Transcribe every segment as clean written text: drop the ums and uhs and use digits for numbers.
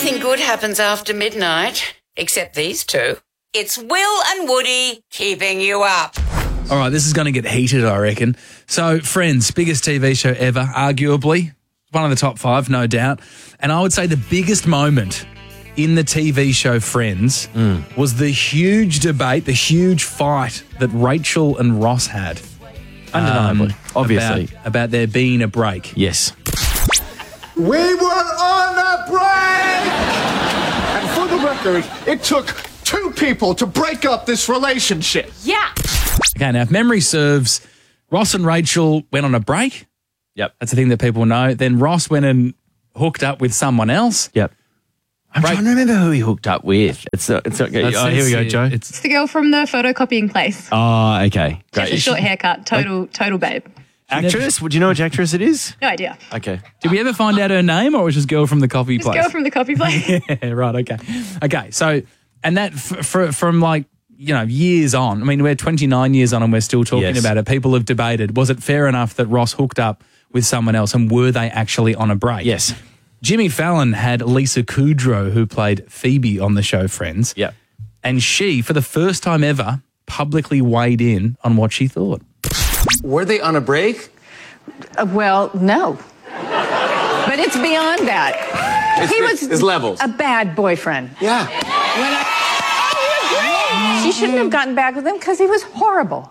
Nothing good happens after midnight, except these two. It's Will and Woody keeping you up. All right, this is going to get heated, I reckon. So, Friends, biggest TV show ever, arguably. One of the top 5, no doubt. And I would say the biggest moment in the TV show Friends was the huge debate, the huge fight that Rachel and Ross had. Undeniably. Obviously. About there being a break. Yes. We were on a break! And for the record, it took 2 people to break up this relationship. Yeah. Okay, now if memory serves, Ross and Rachel went on a break. Yep. That's the thing that people know. Then Ross went and hooked up with someone else. Yep. I'm trying to remember who he hooked up with. It's not good. Oh, here we go, Joe. It's the girl from the photocopying place. Oh, okay. She has a short haircut. Total babe. Actress? Would you know which actress it is? No idea. Okay. Did we ever find out her name, or was it just girl from the coffee This place? girl from the coffee place. Yeah, right, okay. Okay, so, and that from like, years on, I mean, we're 29 years on and we're still talking about it. People have debated, was it fair enough that Ross hooked up with someone else, and were they actually on a break? Yes. Jimmy Fallon had Lisa Kudrow, who played Phoebe on the show Friends. Yep. And she, for the first time ever, publicly weighed in on what she thought. Were they on a break? Well, no. But it's beyond that. He was levels. a bad boyfriend. Yeah. She shouldn't have gotten back with him because he was horrible.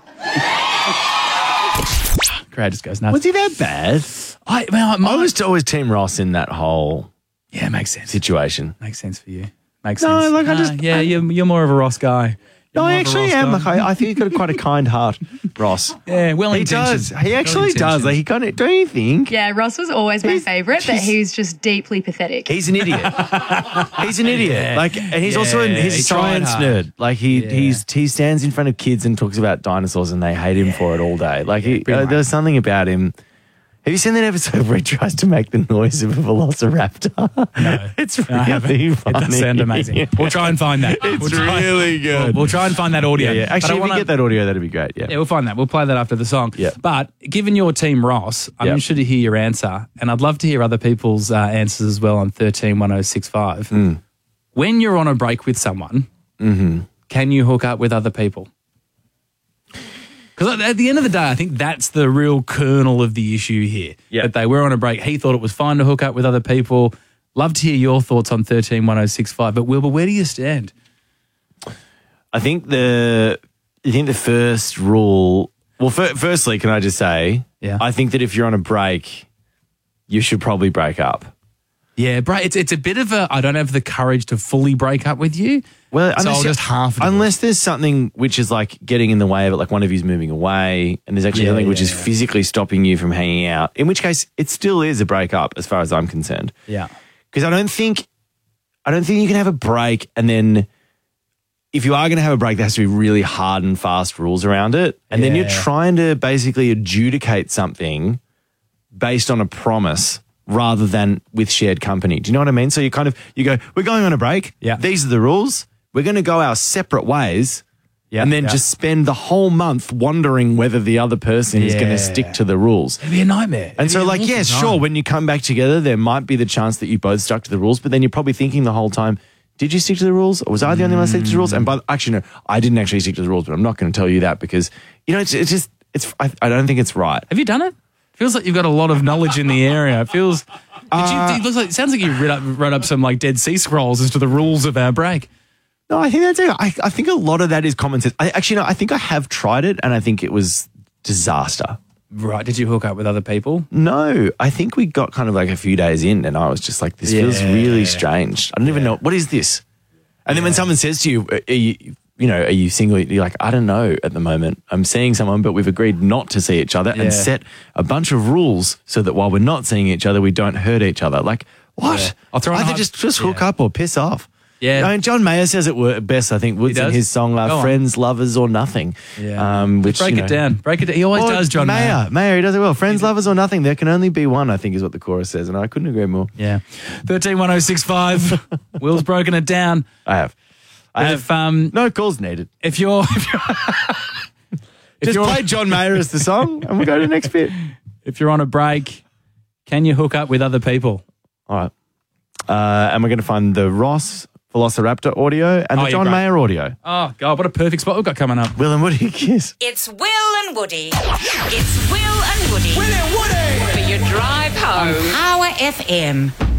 Crowd just goes nuts. Was he that bad? I was always Team Ross in that whole makes sense. situation. Makes sense for you. Makes No, sense. like, I just- you're more of a Ross guy. No, I actually am. Like, I think he's got quite a kind heart, Ross. Yeah, well He intentioned. does. He actually does. Like, he kind of. Don't you think? Yeah, Ross was always my favourite, but he was just deeply pathetic. He's an idiot. He's an idiot. Yeah. Like, and he's also he's he a science tried hard. nerd. Like he stands in front of kids and talks about dinosaurs, and they hate him for it all day. Like there's something about him. Have you seen that episode where he tries to make the noise of a velociraptor? No. It's No, I haven't. really It funny. does sound amazing. We'll try and find that. It's We'll try- really good. We'll try and find that audio. Yeah. But Actually, I if wanna- we get that audio, that'd be great. Yeah. Yeah, we'll find that. We'll play that after the song. Yeah. But given your team Ross, I'm Yeah. interested to hear your answer, and I'd love to hear other people's answers as well on 131065. When you're on a break with someone, can you hook up with other people? Because at the end of the day, I think that's the real kernel of the issue here. Yeah. That they were on a break. He thought it was fine to hook up with other people. Love to hear your thoughts on 131065. But Wilbur, where do you stand? I think the first rule. Well, firstly, can I just say, I think that if you're on a break, you should probably break up. Yeah, it's a bit of a, I don't have the courage to fully break up with you. Well, so I'll just half do it. unless there's something which is like getting in the way of it, like one of you's moving away, and there's actually something which is physically stopping you from hanging out. In which case, it still is a breakup, as far as I'm concerned. Yeah, because I don't think you can have a break and then if you are going to have a break, there has to be really hard and fast rules around it, and then you're trying to basically adjudicate something based on a promise rather than with shared company. Do you know what I mean? So you go, we're going on a break. Yeah. These are the rules. We're going to go our separate ways. And then just spend the whole month wondering whether the other person is going to stick to the rules. It'd be a nightmare. And so sure, when you come back together, there might be the chance that you both stuck to the rules, but then you're probably thinking the whole time, did you stick to the rules? Or was I the only one that stuck to the rules? And actually, no, I didn't actually stick to the rules, but I'm not going to tell you that because, I don't think it's right. Have you done it? Feels like you've got a lot of knowledge in the area. It feels. It sounds like you wrote up some like Dead Sea Scrolls as to the rules of our break. No, I think that's it. I think a lot of that is common sense. I think I have tried it, and I think it was disaster. Right? Did you hook up with other people? No, I think we got kind of like a few days in, and I was just like, this feels really strange. I don't even know what is this. And then when someone says to you, are you single? You're like, I don't know at the moment. I'm seeing someone, but we've agreed not to see each other and set a bunch of rules so that while we're not seeing each other, we don't hurt each other. Like, what? Yeah. I'll throw Either just hook up or piss off. Yeah. I mean, John Mayer says it best, I think, in his song, Friends, Lovers or Nothing. Yeah. Which, Break it down. He always does, John Mayer. Mayer, he does it well. Friends, Lovers or Nothing. There can only be one, I think is what the chorus says, and I couldn't agree more. Yeah. 131065. Will's broken it down. I have. No calls needed. If you're Just play John Mayer as the song and we'll go to the next bit. If you're on a break, can you hook up with other people? All right. And we're going to find the Ross Velociraptor audio and the yeah, John great. Mayer audio. Oh, God, what a perfect spot we've got coming up. Will and Woody, kiss. It's Will and Woody. It's Will and Woody. Will and Woody! For your drive home. Power FM.